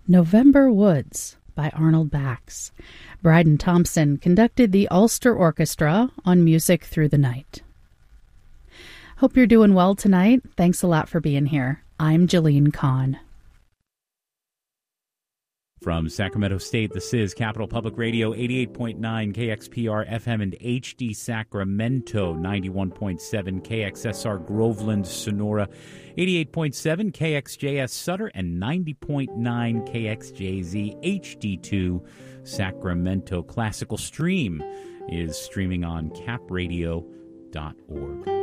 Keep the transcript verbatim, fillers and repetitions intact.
November Woods by Arnold Bax. Bryden Thompson conducted the Ulster Orchestra on Music Through the Night. Hope you're doing well tonight. Thanks a lot for being here. I'm Jillian Kahn. From Sacramento State, this is Capital Public Radio, eighty-eight point nine K X P R F M and H D Sacramento, ninety-one point seven K X S R Groveland, Sonora, eighty-eight point seven K X J S Sutter, and ninety point nine K X J Z H D two Sacramento. Classical Stream is streaming on cap radio dot org.